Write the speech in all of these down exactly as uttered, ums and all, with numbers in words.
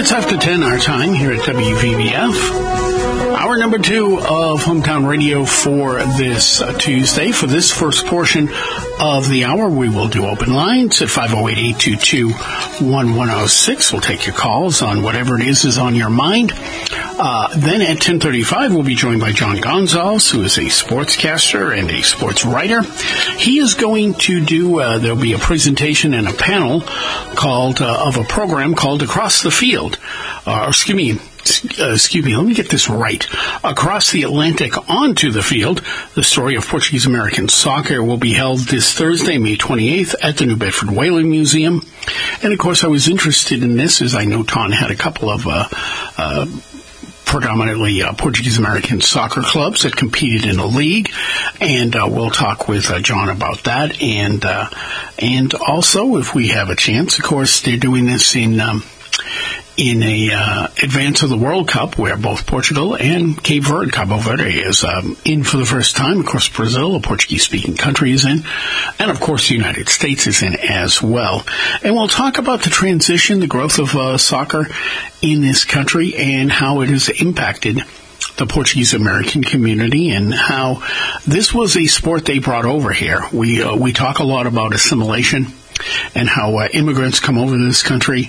minutes after ten our time here at W V B F. Hour number two of Hometown Radio for this uh, Tuesday. For this first portion of the hour, we will do open lines at five oh eight, eight two two, one one oh six. We'll take your calls on whatever it is is on your mind. Uh, then at ten thirty-five, we'll be joined by John Gonzalez, who is a sportscaster and a sports writer. He is going to do, uh, there'll be a presentation and a panel called, uh, of a program called Across the Field. Uh, excuse me, Uh, excuse me, let me get this right. Across the Atlantic onto the field, the story of Portuguese-American soccer will be held this Thursday, May twenty-eighth, at the New Bedford Whaling Museum. And, of course, I was interested in this as I know Ton had a couple of uh, uh, predominantly uh, Portuguese-American soccer clubs that competed in a league. And uh, we'll talk with uh, John about that. And, uh, and also, if we have a chance, of course, they're doing this in... Um, in a uh, advance of the World Cup where both Portugal and Cape Verde, Cabo Verde, is um, in for the first time. Of course, Brazil, a Portuguese-speaking country, is in. And, of course, the United States is in as well. And we'll talk about the transition, the growth of uh, soccer in this country and how it has impacted the Portuguese-American community and how this was a sport they brought over here. We, uh, we talk a lot about assimilation and how uh, immigrants come over to this country,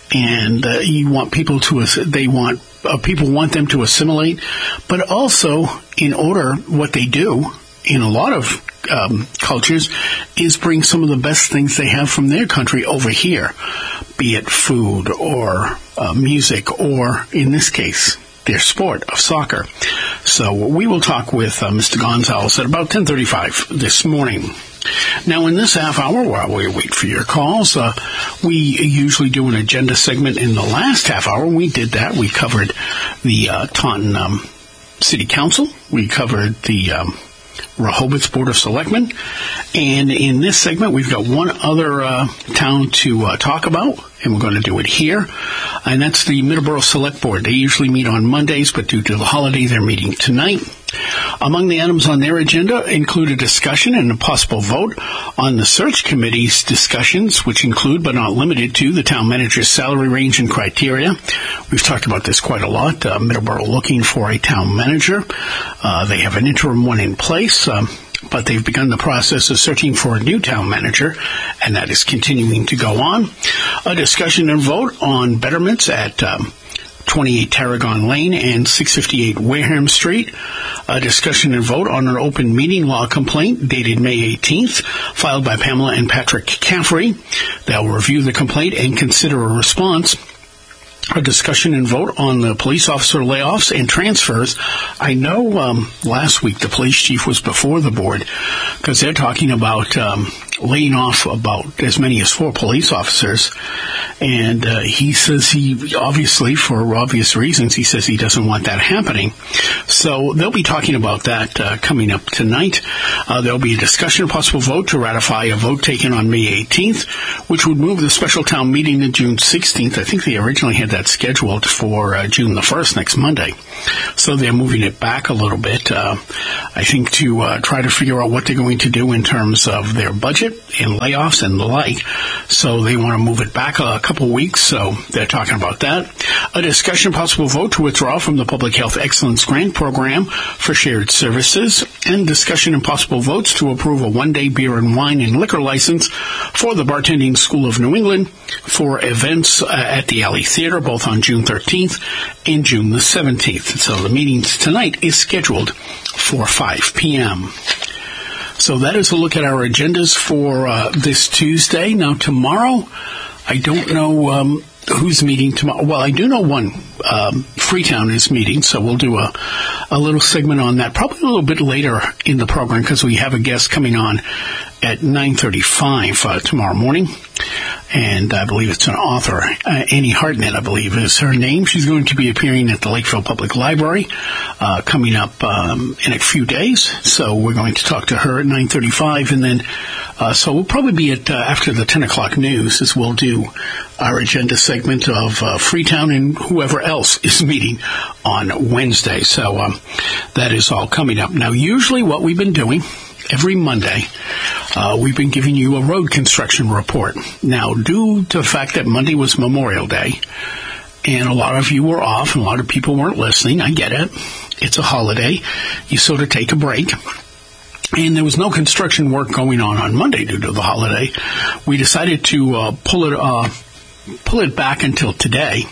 and uh, you want people to, they want, uh, people want them to assimilate, but also, in order, what they do in a lot of um, cultures is bring some of the best things they have from their country over here, be it food or uh, music or, in this case, their sport of soccer. So we will talk with uh, Mister Gonzalez at about ten thirty-five this morning. Now, in this half hour, while we wait for your calls, uh, we usually do an agenda segment in the last half hour. We did that. We covered the uh, Taunton um, City Council. We covered the um, Rehoboth's Board of Selectmen. And in this segment, we've got one other uh, town to uh, talk about, and we're going to do it here. And that's the Middleborough Select Board. They usually meet on Mondays, but due to the holiday, they're meeting tonight. Among the items on their agenda include a discussion and a possible vote on the search committee's discussions, which include but not limited to the town manager's salary range and criteria. We've talked about this quite a lot. Uh, Middleborough looking for a town manager. Uh, they have an interim one in place, um, but they've begun the process of searching for a new town manager, and that is continuing to go on. A discussion and vote on betterments at um, twenty-eight Tarragon Lane and six fifty-eight Wareham Street. A discussion and vote on an open meeting law complaint dated May eighteenth, filed by Pamela and Patrick Caffrey. They'll review the complaint and consider a response. A discussion and vote on the police officer layoffs and transfers. I know um, last week the police chief was before the board because they're talking about um, laying off about as many as four police officers. And uh, he says he, obviously, for obvious reasons, he says he doesn't want that happening. So they'll be talking about that uh, coming up tonight. Uh, there'll be a discussion, possible vote to ratify a vote taken on May eighteenth, which would move the special town meeting to June sixteenth. I think they originally had that scheduled for uh, June the first, next Monday. So they're moving it back a little bit, uh, I think, to uh, try to figure out what they're going to do in terms of their budget and layoffs and the like. So they want to move it back a couple weeks, so they're talking about that. A discussion, possible vote to withdraw from the Public Health Excellence Grant Program for shared services, and discussion and possible votes to approve a one-day beer and wine and liquor license for the Bartending School of New England for events uh, at the Alley Theater, both on June thirteenth and June the seventeenth. So the meeting tonight is scheduled for five p.m. So that is a look at our agendas for uh, this Tuesday. Now, tomorrow, I don't know um, who's meeting tomorrow. Well, I do know one. Um, Freetown is meeting, so we'll do a, a little segment on that, probably a little bit later in the program because we have a guest coming on at nine thirty-five uh, tomorrow morning. And I believe it's an author. Uh, Annie Hartnett, I believe, is her name. She's going to be appearing at the Lakeville Public Library uh, coming up um, in a few days. So we're going to talk to her at nine thirty-five. And then, uh, so we'll probably be at uh, after the ten o'clock news as we'll do our agenda segment of uh, Freetown and whoever else is meeting on Wednesday. So um, that is all coming up. Now, usually what we've been doing every Monday, uh, we've been giving you a road construction report. Now, due to the fact that Monday was Memorial Day, and a lot of you were off, and a lot of people weren't listening. I get it. It's a holiday. You sort of take a break. And there was no construction work going on on Monday due to the holiday. We decided to uh, pull it uh, pull it back until today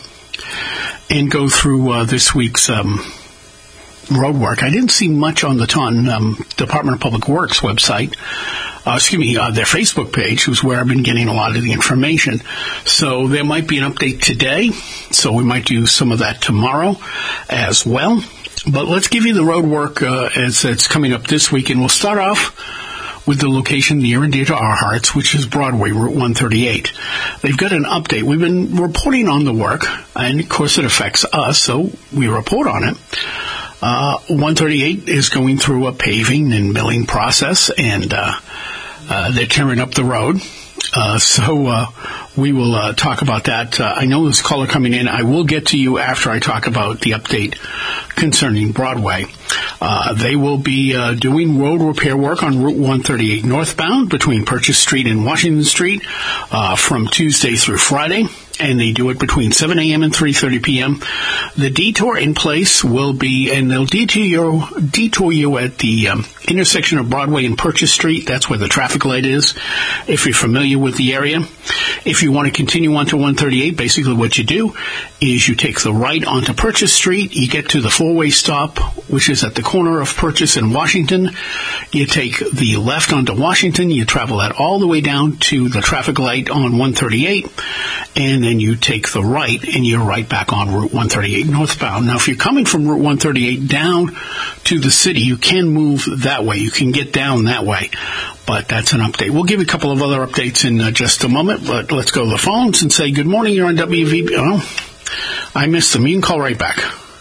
and go through uh, this week's um, road work. I didn't see much on the ton um, Department of Public Works website. Uh, excuse me, uh, their Facebook page was where I've been getting a lot of the information. So there might be an update today. So we might do some of that tomorrow as well. But let's give you the road work uh, as it's coming up this week. And we'll start off with the location near and dear to our hearts, which is Broadway, Route one thirty-eight. They've got an update. We've been reporting on the work, and of course it affects us, so we report on it. Uh, one thirty-eight is going through a paving and milling process, and uh, uh, they're tearing up the road. Uh, so uh, we will uh, talk about that. Uh, I know there's a caller coming in. I will get to you after I talk about the update concerning Broadway. Uh, they will be uh, doing road repair work on Route one thirty-eight northbound between Purchase Street and Washington Street uh, from Tuesday through Friday. And they do it between seven a.m. and three thirty p.m. The detour in place will be, and they'll detour you, detour you at the um, intersection of Broadway and Purchase Street. That's where the traffic light is, if you're familiar with the area. If you want to continue on to one thirty-eight, basically what you do is you take the right onto Purchase Street. You get to the four-way stop, which is at the corner of Purchase and Washington. You take the left onto Washington. You travel that all the way down to the traffic light on one thirty-eight, and then you take the right, and you're right back on Route one thirty-eight northbound. Now, if you're coming from Route one thirty-eight down to the city, you can move that way. You can get down that way. But that's an update. We'll give you a couple of other updates in uh, just a moment, but let's go to the phones and say, good morning, you're on W V B. Oh, I missed them. You can call right back.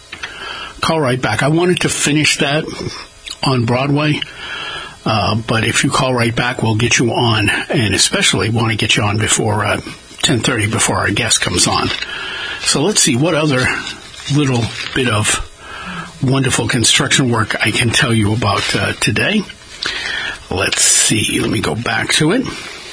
Call right back. I wanted to finish that on Broadway, uh, but if you call right back, we'll get you on, and especially want to get you on before uh, ten thirty, before our guest comes on. So let's see what other little bit of wonderful construction work I can tell you about uh, today. Let's see. Let me go back to it.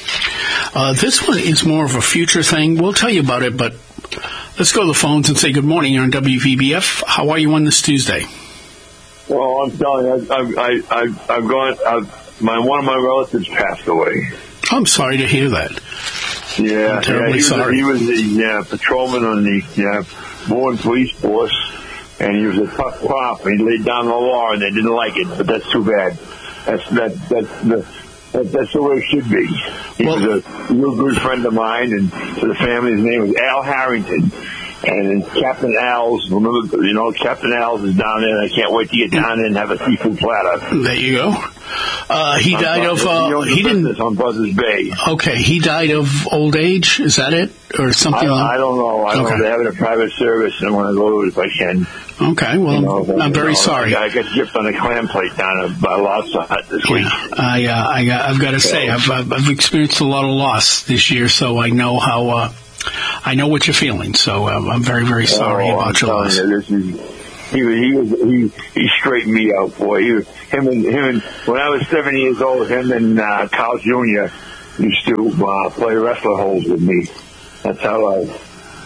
Uh, this one is more of a future thing. We'll tell you about it, but let's go to the phones and say good morning. You're on W V B F. How are you on this Tuesday? Well, I'm telling you, I've, I, I, I've gone, I've, my, one of my relatives passed away. I'm sorry to hear that. Yeah, I'm terribly yeah, he sorry. Was, he was the yeah, patrolman on the yeah, Bourne Police Force, and he was a tough cop, and he laid down the law, and they didn't like it, but that's too bad. That's that that's the that, that's the way it should be. He well, was a real good friend of mine, and to the family, his name was Al Harrington. And Captain Al's, remember, you know, Captain Al's is down there, and I can't wait to get down there and have a seafood platter. There you go. Uh, he on died Buzzard, of, uh, he, he didn't, on Buzzards Bay. Okay, he died of old age, is that it? Or something I, like I don't know. I don't okay. know. They're having a private service, and I want to go if I can. Okay, well, you know, I'm very know, sorry. I got gypped on a clam plate down at Lobster Hut this yeah, week. I, uh, I, I've got to so. say, I've, I've experienced a lot of loss this year, so I know how, uh, I know what you're feeling, so um, I'm very, very sorry oh, about I'm your loss. You, this is, he was, he was, he, he straightened me out, boy. He was, him and him and when I was seven years old, him and uh, Carl Junior used to uh, play wrestler holes with me. That's how I.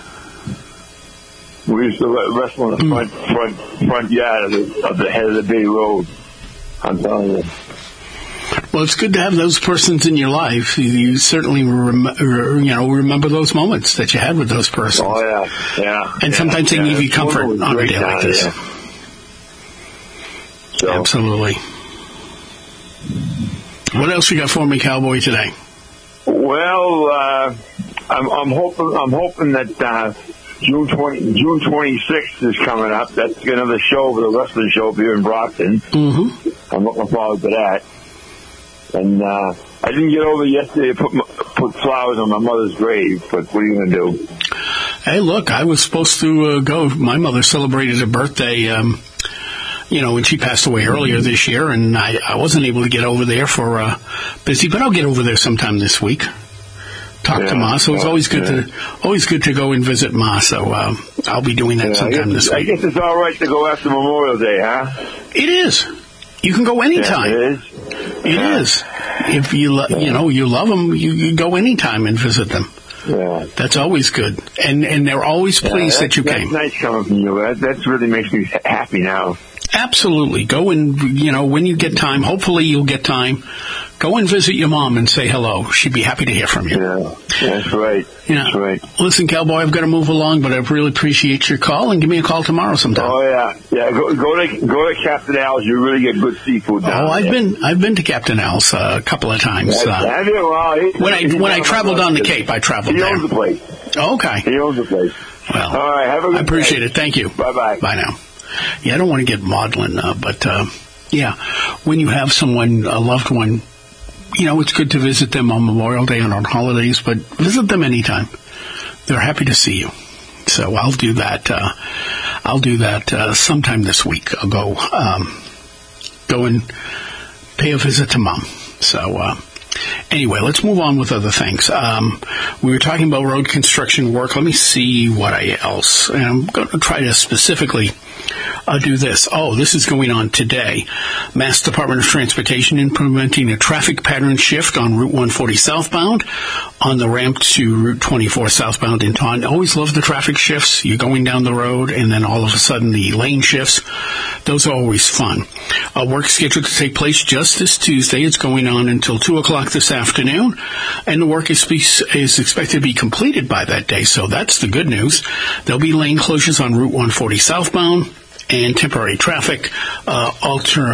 We used to wrestle in the front, mm. front, front yard of the, of the head of the Bay Road. I'm telling you. Well, it's good to have those persons in your life. You, you certainly rem- you know remember those moments that you had with those persons. Oh yeah, yeah. And yeah, sometimes yeah, they give you comfort on a day time, like this. Yeah. So. Absolutely. What else you got for me, Cowboy, today? Well, uh, I'm, I'm hoping I'm hoping that uh, June twentieth, June twenty-sixth is coming up. That's another show, the wrestling show here in Brockton. Mm-hmm. I'm looking forward to that. And uh, I didn't get over yesterday to put, my, put flowers on my mother's grave, but what are you going to do? Hey, look, I was supposed to uh, go. My mother celebrated her birthday, um, you know, when she passed away earlier this year, and I, I wasn't able to get over there for uh, busy, but I'll get over there sometime this week. Talk yeah, to Ma, so it's always good yeah. to always good to go and visit Ma. So uh, I'll be doing that yeah, sometime this week. I guess it's all right to go after Memorial Day, huh? It is. You can go anytime. Yeah, it is. It yeah. is. If you lo- you know you love them, you, you go anytime and visit them. Yeah. That's always good. And and they're always pleased yeah, that you that's came. That's nice coming from you. That, that really makes me happy now. Absolutely. Go and, you know, when you get time, hopefully you'll get time, go and visit your mom and say hello. She'd be happy to hear from you. Yeah, that's right. Yeah. That's right. Listen, Cowboy, I've got to move along, but I really appreciate your call, and give me a call tomorrow sometime. Oh, yeah. Yeah, go, go to go to Captain Al's. You really get good seafood down Oh, I've there. been I've been to Captain Al's uh, a couple of times. Have, Uh, have you? Well, he, when I when I traveled on the Cape, I traveled He there. owns the place. Okay. He owns the place. Well, all right. Have a good I appreciate day. it. Thank you. Bye-bye. Bye now. Yeah, I don't want to get maudlin, uh, but, uh, yeah, when you have someone, a loved one, you know, it's good to visit them on Memorial Day and on holidays, but visit them anytime. They're happy to see you. So I'll do that. Uh, I'll do that uh, sometime this week. I'll go, um, go and pay a visit to Mom. So, uh, anyway, let's move on with other things. Um, we were talking about road construction work. Let me see what I else. And I'm going to try to specifically uh, do this. Oh, this is going on today. Mass Department of Transportation implementing a traffic pattern shift on Route one forty southbound on the ramp to Route twenty-four southbound in Taunton. Always love the traffic shifts. You're going down the road, and then all of a sudden the lane shifts. Those are always fun. Uh, work scheduled to take place just this Tuesday. It's going on until two o'clock this afternoon, and the work is, is expected to be completed by that day, so that's the good news. There'll be lane closures on Route one forty southbound and temporary traffic uh, alter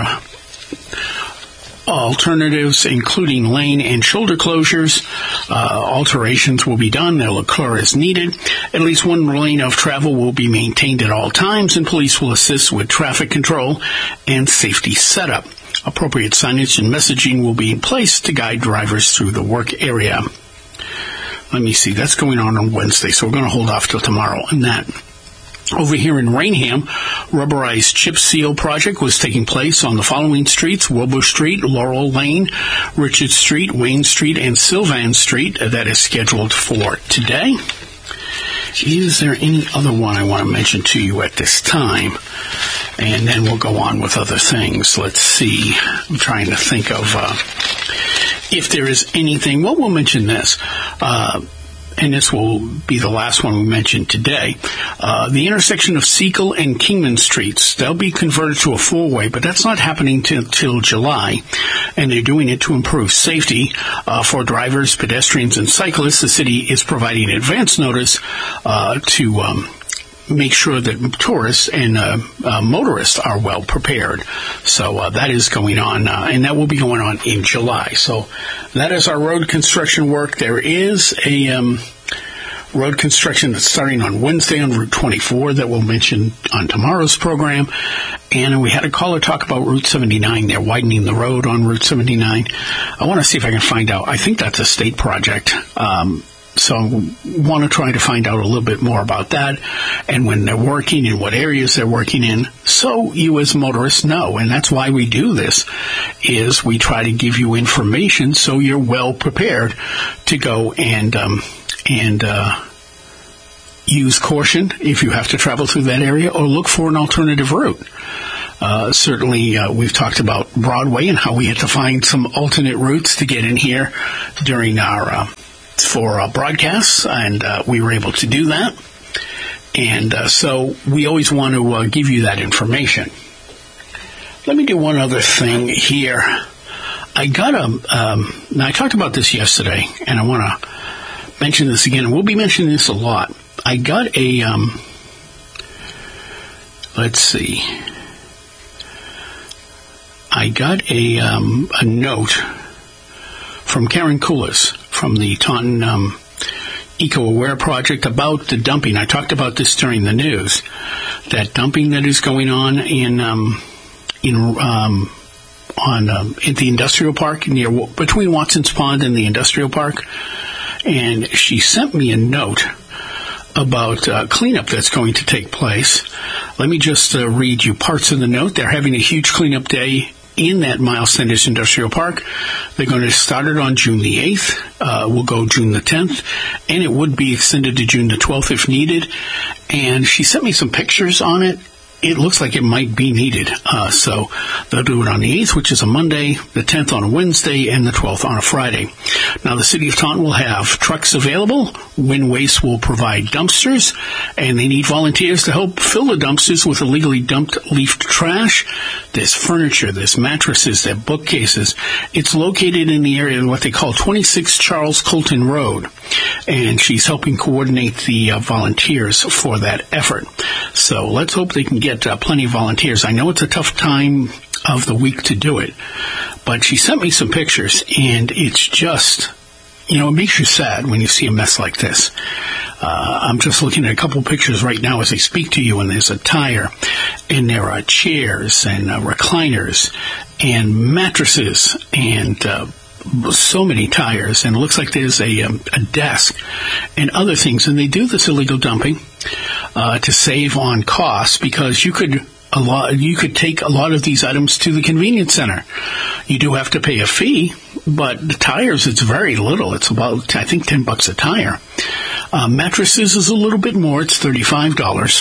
alternatives, including lane and shoulder closures. Uh, alterations will be done. They'll occur as needed. At least one lane of travel will be maintained at all times, and police will assist with traffic control and safety setup. Appropriate signage and messaging will be in place to guide drivers through the work area. Let me see. That's going on on Wednesday, so we're going to hold off till tomorrow on that. Over here in Rainham, rubberized chip seal project was taking place on the following streets: Wilbur Street, Laurel Lane, Richard Street, Wayne Street, and Sylvan Street. That is scheduled for today. Is there any other one I want to mention to you at this time? And then we'll go on with other things. Let's see. I'm trying to think of uh, if there is anything. Well, we'll mention this. Uh, and this will be the last one we mentioned today. Uh, the intersection of Seacle and Kingman Streets, they'll be converted to a four-way, but that's not happening till, till July, and they're doing it to improve safety uh, for drivers, pedestrians, and cyclists. The city is providing advance notice uh, to um, make sure that tourists and uh, uh, motorists are well prepared. So uh, that is going on, uh, and that will be going on in July. So that is our road construction work. There is a um, road construction that's starting on Wednesday on Route twenty-four that we'll mention on tomorrow's program. And we had a caller talk about Route seventy-nine. They're widening the road on Route seventy-nine. I want to see if I can find out. I think that's a state project. Um So I want to try to find out a little bit more about that and when they're working and what areas they're working in, so you as motorists know. And that's why we do this, is we try to give you information so you're well prepared to go and um, and uh, use caution if you have to travel through that area, or look for an alternative route. Uh, certainly, uh, we've talked about Broadway and how we had to find some alternate routes to get in here during our uh, for uh, broadcasts, and uh, we were able to do that. And uh, so we always want to uh, give you that information. Let me do one other thing here. I got a, um, now I talked about this yesterday, and I want to mention this again, and we'll be mentioning this a lot. I got a, um, let's see, I got a, um, a note from Karen Koulis from the Taunton um, Eco-Aware Project about the dumping. I talked about this during the news, that dumping that is going on in um, in um, on um, at the industrial park near between Watson's Pond and the industrial park. And she sent me a note about uh, cleanup that's going to take place. Let me just uh, read you parts of the note. They're having a huge cleanup day in that Miles Sanders Industrial Park. They're going to start it on June the eighth. Uh, we'll go June the tenth, and it would be extended to June the twelfth if needed. And she sent me some pictures on it, it looks like it might be needed. Uh, so they'll do it on the eighth, which is a Monday, the tenth on a Wednesday, and the twelfth on a Friday. Now, the City of Taunton will have trucks available. Win Waste will provide dumpsters, and they need volunteers to help fill the dumpsters with illegally dumped leaf trash. There's furniture, there's mattresses, there's bookcases. It's located in the area of what they call twenty-six Charles Colton Road, and she's helping coordinate the uh, volunteers for that effort. So let's hope they can get uh, plenty of volunteers. I know it's a tough time of the week to do it, but she sent me some pictures, and it's just, you know, it makes you sad when you see a mess like this. Uh, I'm just looking at a couple of pictures right now as I speak to you, and there's a tire, and there are chairs and uh, recliners and mattresses and uh, so many tires, and it looks like there's a, um, a desk and other things. And they do this illegal dumping uh, to save on costs, because you could a lot you could take a lot of these items to the convenience center. You do have to pay a fee, but the tires, it's very little. It's about, I think, ten bucks a tire. Uh, mattresses is a little bit more. It's thirty-five dollars.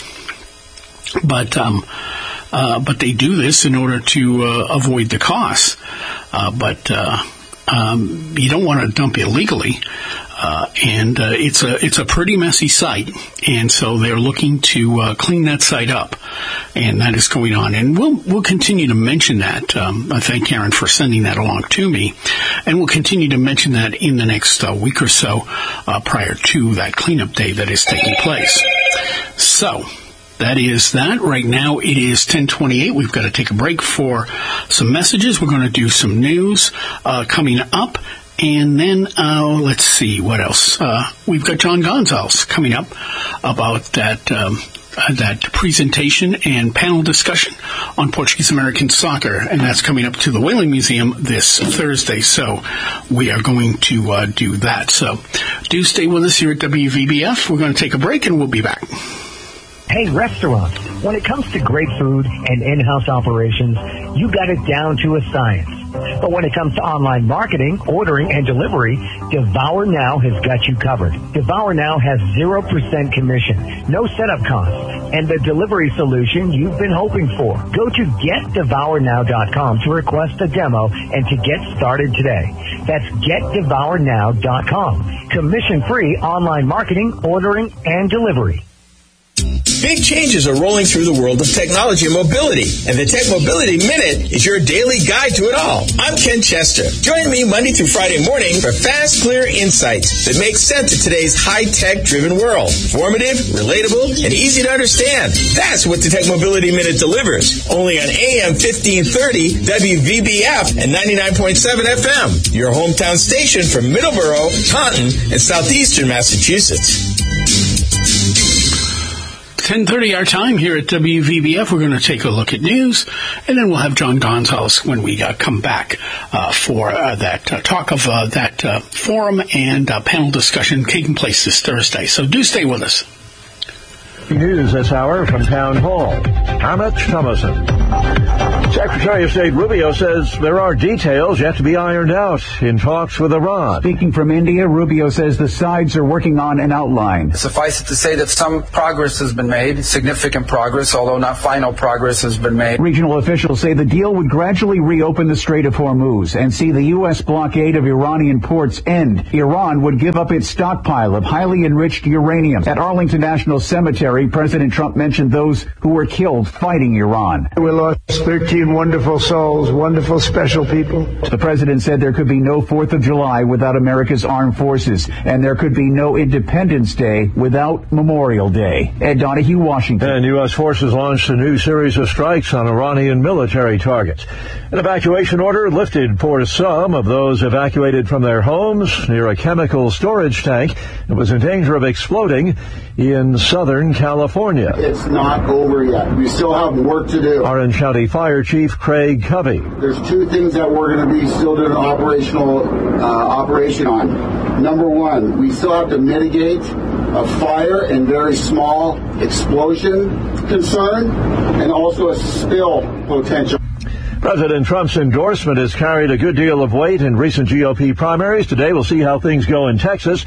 But um, uh, but they do this in order to uh, avoid the costs. Uh, but uh, um, you don't want to dump illegally. Uh, and uh, it's a it's a pretty messy site, and so they're looking to uh, clean that site up, and that is going on. And we'll we'll continue to mention that. Um, I thank Karen for sending that along to me, and we'll continue to mention that in the next uh, week or so uh, prior to that cleanup day that is taking place. So that is that. Right now it is ten twenty-eight. We've got to take a break for some messages. We're going to do some news uh, coming up. And then, uh, let's see, what else? Uh, we've got John Gonzalez coming up about that um, uh, that presentation and panel discussion on Portuguese-American soccer, and that's coming up to the Whaling Museum this Thursday. So we are going to uh, do that. So do stay with us here at W V B F. We're going to take a break, and we'll be back. Hey, restaurants, when it comes to great food and in-house operations, you got it down to a science. But when it comes to online marketing, ordering, and delivery, Devour Now has got you covered. Devour Now has zero percent commission, no setup costs, and the delivery solution you've been hoping for. Go to get devour now dot com to request a demo and to get started today. That's get devour now dot com. Commission-free online marketing, ordering, and delivery. Big changes are rolling through the world of technology and mobility, and the Tech Mobility Minute is your daily guide to it all. I'm Ken Chester. Join me Monday through Friday morning for fast, clear insights that make sense of today's high-tech driven world. Informative, relatable, and easy to understand. That's what the Tech Mobility Minute delivers. Only on A M fifteen thirty W V B F and ninety-nine point seven F M, your hometown station for Middleborough, Taunton, and southeastern Massachusetts. ten thirty our time here at W V B F. We're going to take a look at news, and then we'll have John Gonzalez when we uh, come back uh, for uh, that uh, talk of uh, that uh, forum and uh, panel discussion taking place this Thursday. So do stay with us. News this hour from Town Hall. Amit Thomason. Secretary of State Rubio says there are details yet to be ironed out in talks with Iran. Speaking from India, Rubio says the sides are working on an outline. Suffice it to say that some progress has been made, significant progress, although not final progress has been made. Regional officials say the deal would gradually reopen the Strait of Hormuz and see the U S blockade of Iranian ports end. Iran would give up its stockpile of highly enriched uranium. At Arlington National Cemetery, President Trump mentioned those who were killed fighting Iran. We lost thirteen wonderful souls, wonderful, special people. The president said there could be no fourth of July without America's armed forces, and there could be no Independence Day without Memorial Day. Ed Donahue, Washington. And U S forces launched a new series of strikes on Iranian military targets. An evacuation order lifted for some of those evacuated from their homes near a chemical storage tank that was in danger of exploding in Southern California. It's not over yet. We still have work to do. Orange County Fire Chief Craig Covey. There's two things that we're going to be still doing an operational uh, operation on. Number one, we still have to mitigate a fire and very small explosion concern, and also a spill potential. President Trump's endorsement has carried a good deal of weight in recent G O P primaries. Today we'll see how things go in Texas,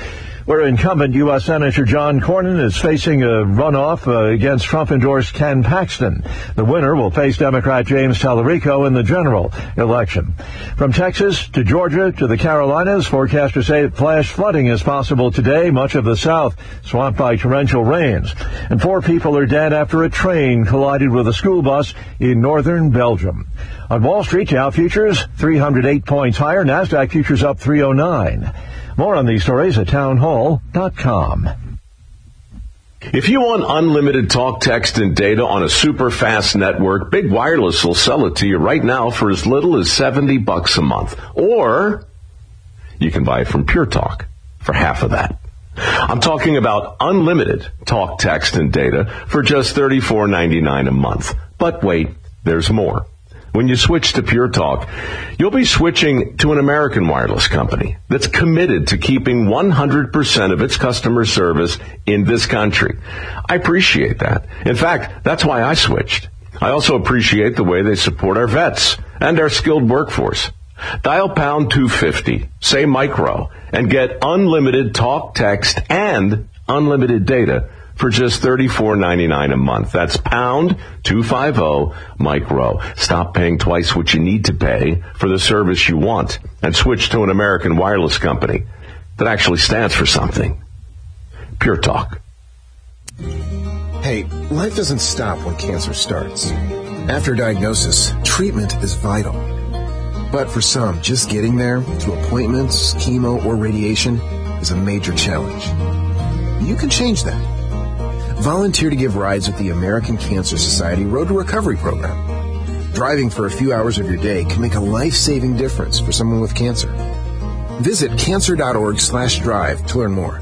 where incumbent U S Senator John Cornyn is facing a runoff uh, against Trump-endorsed Ken Paxton. The winner will face Democrat James Tallarico in the general election. From Texas to Georgia to the Carolinas, forecasters say flash flooding is possible today, much of the South swamped by torrential rains. And four people are dead after a train collided with a school bus in northern Belgium. On Wall Street, Dow futures three hundred eight points higher, NASDAQ futures up three oh nine. More on these stories at townhall dot com. If you want unlimited talk, text, and data on a super fast network, Big Wireless will sell it to you right now for as little as seventy bucks a month. Or you can buy it from Pure Talk for half of that. I'm talking about unlimited talk, text, and data for just thirty-four ninety-nine a month. But wait, there's more. When you switch to Pure Talk, you'll be switching to an American wireless company that's committed to keeping one hundred percent of its customer service in this country. I appreciate that. In fact, that's why I switched. I also appreciate the way they support our vets and our skilled workforce. Dial pound two fifty, say micro, and get unlimited talk, text, and unlimited data for just thirty-four ninety-nine a month. That's pound two fifty micro. Stop paying twice what you need to pay for the service you want and switch to an American wireless company that actually stands for something. Pure Talk. Hey, life doesn't stop when cancer starts. After diagnosis, treatment is vital. But for some, just getting there to appointments, chemo, or radiation is a major challenge. You can change that. Volunteer to give rides with the American Cancer Society Road to Recovery program. Driving for a few hours of your day can make a life-saving difference for someone with cancer. Visit cancer.org slash drive to learn more.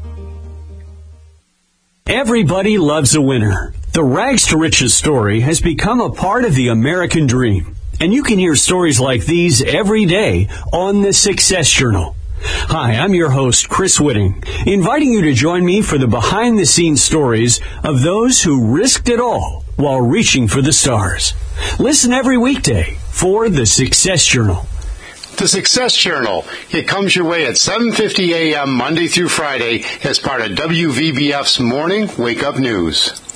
Everybody loves a winner. The Rags to Riches story has become a part of the American dream. And you can hear stories like these every day on the Success Journal. Hi, I'm your host, Chris Whitting, inviting you to join me for the behind-the-scenes stories of those who risked it all while reaching for the stars. Listen every weekday for the Success Journal. The Success Journal. It comes your way at seven fifty a.m. Monday through Friday as part of W V B F's Morning Wake Up News.